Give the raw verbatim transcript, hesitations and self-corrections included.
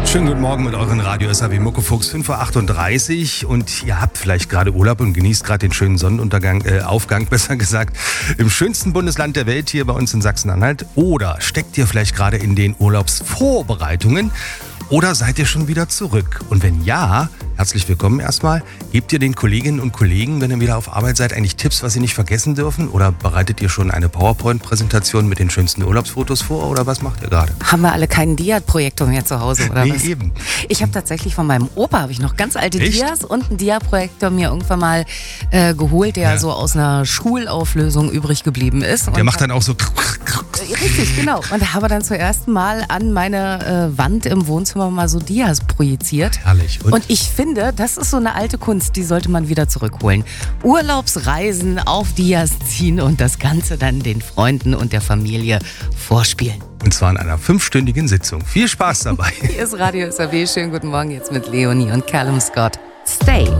Schönen guten Morgen mit euren Radio S A W Muckefuchs, fünf Uhr achtunddreißig und ihr habt vielleicht gerade Urlaub und genießt gerade den schönen Sonnenuntergang, äh, Aufgang besser gesagt, im schönsten Bundesland der Welt hier bei uns in Sachsen-Anhalt. Oder steckt ihr vielleicht gerade in den Urlaubsvorbereitungen oder seid ihr schon wieder zurück? Und wenn ja, herzlich willkommen erstmal. Gebt ihr den Kolleginnen und Kollegen, wenn ihr wieder auf Arbeit seid, eigentlich Tipps, was sie nicht vergessen dürfen? Oder bereitet ihr schon eine PowerPoint-Präsentation mit den schönsten Urlaubsfotos vor? Oder was macht ihr gerade? Haben wir alle keinen Dia-Projektor mehr zu Hause, oder nee, was? eben. Ich habe tatsächlich von meinem Opa habe ich noch ganz alte Echt? Dias und einen Dia-Projektor mir irgendwann mal äh, geholt, der Ja. so aus einer Schulauflösung übrig geblieben ist. Der Und macht dann auch so... Richtig, genau. Und habe dann zuerst mal an meine äh, Wand im Wohnzimmer mal so Dias projiziert. Herrlich. Und? Und ich finde, das ist so eine alte Kunst, die sollte man wieder zurückholen. Urlaubsreisen auf Dias ziehen und das Ganze dann den Freunden und der Familie vorspielen. Und zwar in einer fünfstündigen Sitzung. Viel Spaß dabei. Hier ist Radio S A W. Schönen guten Morgen jetzt mit Leonie und Callum Scott. Stay.